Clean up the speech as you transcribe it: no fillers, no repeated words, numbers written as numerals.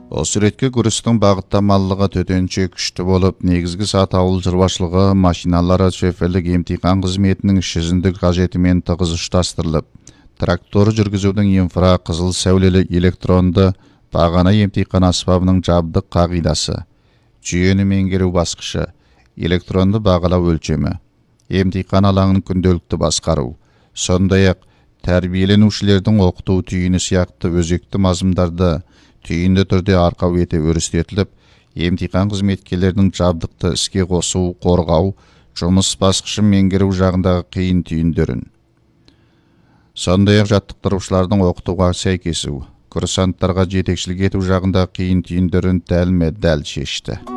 Осы ретке күрістің бағыттамалығы төтенше күшті болып, негізгі сат ауыл шаруашылығы машиналары шоферлік емтихан қызметінің жүзіндік қажетімен тығыз ұштастырылып, трактор жүргізудің инфра қызыл сәулелі электронды бағана емтихан аспабының жабдық қағидасы, жүйені меңгеру басқышы, электронды бағалау өлшемі, емтихан алаңын күнделікті басқару, сондай-ақ тәрбиеленушілердің оқыту түйіні сияқты өзекті мазмұндарды түйінді түрде арқау ете өрістетіліп, емтихан қызметкерлерінің жабдықты іске қосу, қорғау, жұмыс басқышын меңгеру жағындағы қиын түйіндерін. Сондай-ақ жаттықтырушылардың оқытуға сәйкесу, курсанттарға жетекшілік ету жағындағы қиын түйіндерін дәлме-дәл шешті.